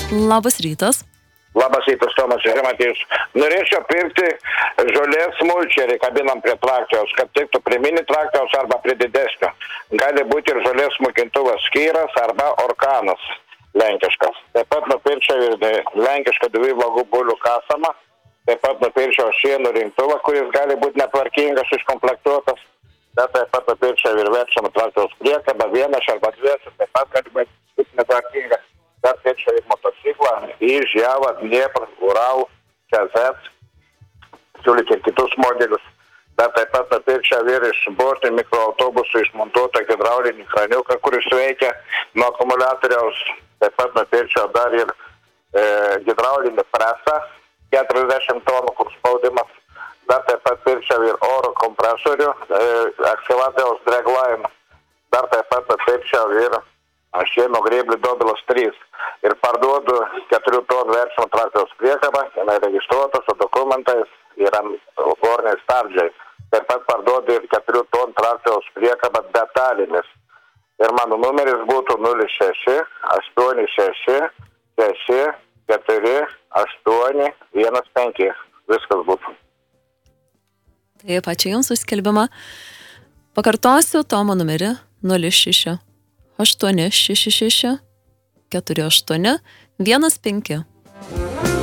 Labas rytas. Labas rytas, Tomas Žematėjus. Norėčiau pirkti žolės mulčerį, kabinam prie traktoriaus, kad tiktų prie mini traktoriaus arba prie didesnio. Gali būti ir žolės smukintuvas Skyras arba Orkanas lenkiškas. Taip pat nupirčiau ir lenkišką 2 vagų bulių kasamą. Taip pat nupirčiau šienų rinktuvą, kuris gali būti netvarkingas, iškomplektuotas. Taip pat nupirčiau ir verčiamą traktoriaus priekabą, 1 arba 2, taip pat gali būti netvarkingas. Dar pirčiau ir motociklą, Žjava, Dniepr, Urau, KZ, siūlyti ir kitus modelius. Dar taip pat nupirčiau ir iš bortinių mikroautobusų išmontuotą hidraulinį kraniuką, kuris veikia nuo akumuliatoriaus. Taip pat nupirčiau dar ir hidraulinį presą, 40 tonų, kur spaudimas. Dar taip pat pirčiau ir oro kompresorių, aktyvatoriaus dreglavimą. Dar taip pat nupirčiau ir šieno grėblių Dobilas 3 ir parduodu 4 tonų verčiamą traktoriaus priekabą, jinai registruota su dokumentais, yra orniai stabdžiai. Taip pat parduodu ir 4 tonų traktoriaus priekabą detalėmis. Ir mano numeris būtų 06 86 6 4 8 1 5. Viskas būtų. Taip, ačiū Jums už skelbimą. Pakartosiu Tomo numerį 06 866 48 15.